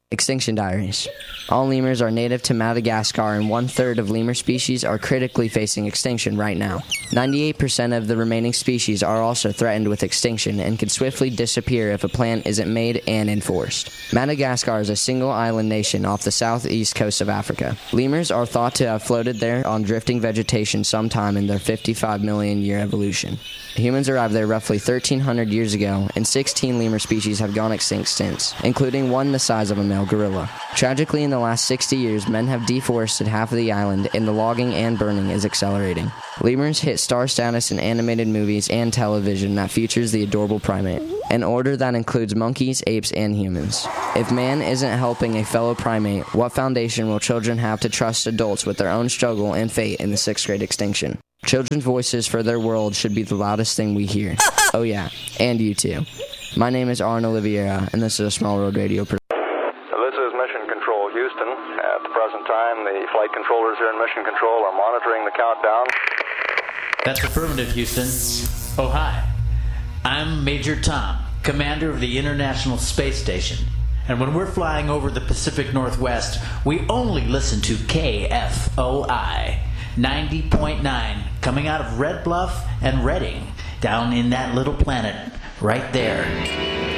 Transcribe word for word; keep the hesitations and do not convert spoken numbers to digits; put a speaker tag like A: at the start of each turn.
A: Extinction Diaries. All lemurs are native to Madagascar, and one-third of lemur species are critically facing extinction right now. ninety-eight percent of the remaining species are also threatened with extinction and can swiftly disappear if a plan isn't made and enforced. Madagascar is a single-island nation off the southeast coast of Africa. Lemurs are thought to have floated there on drifting vegetation sometime in their fifty-five million year evolution. Humans arrived there roughly thirteen hundred years ago, and sixteen lemur species have gone extinct since, including one the size of a male gorilla. Tragically, in the last sixty years, men have deforested half of the island, and the logging and burning is accelerating. Lemurs hit star status in animated movies and television that features the adorable primate, an order that includes monkeys, apes, and humans. If man isn't helping a fellow primate, what foundation will children have to trust adults with their own struggle and fate in the sixth grade extinction? Children's voices for their world should be the loudest thing we hear. Oh yeah, and you too. My name is Arn Oliveira, and this is a Small Road Radio production.
B: This is Mission Control, Houston. At the present time, the flight controllers here in Mission Control are monitoring the countdown.
C: That's affirmative, Houston. Oh, hi. I'm Major Tom, commander of the International Space Station. And when we're flying over the Pacific Northwest, we only listen to K F O I ninety point nine, coming out of Red Bluff and Redding, down in that little planet right there.